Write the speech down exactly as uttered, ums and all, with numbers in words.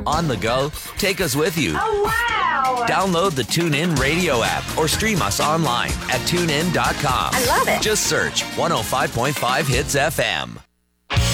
On the go, take us with you. Oh, wow! Download the TuneIn Radio app or stream us online at tune in dot com. I love it. Just search one oh five point five Hits F M.